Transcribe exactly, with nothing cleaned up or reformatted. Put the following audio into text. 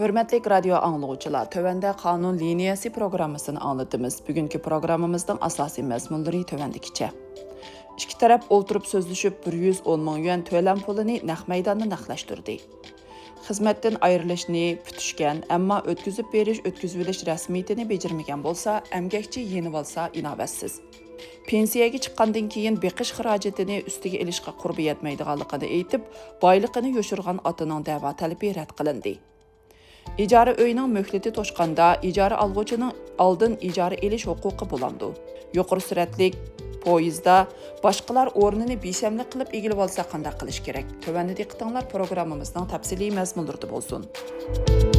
Hürmetlik radyo anlıqçılar, tövəndə qanun liniyası programmasını anlatımız. Bugünkü programımızdan asasi məzmunları tövəndikiçə. İki tərəf olturub sözlüşüb bir yüz on min yuan töləm pulunu naq meydanını naqlaşdırdı. Xizmətdən ayrılışını pütüşkən, amma ötküzüb beriş, ötküzüveliş rəsmiyetini becirməyən bolsa, əmgəkçi yenib alsa inavətsiz. Pensiyaga chiqqandan keyin beqish xarajatini ustiga ilishga qurbi yetmaydiganligini aytib, boyliqini yoshirgan otaning da'vo talabi rad qilindi. İcara uyning möhlati to'shqanda ijara olg'uchining oldin ijara elish huquqi bo'landi. Yuqori suratlik poyezdda boshqalar o'rnini beshamlik qilib egilib olsa qanday qilish kerak? Tövəndə diqqətinizlər proqramımızdan təfsili məzmunlarda bo'lsin.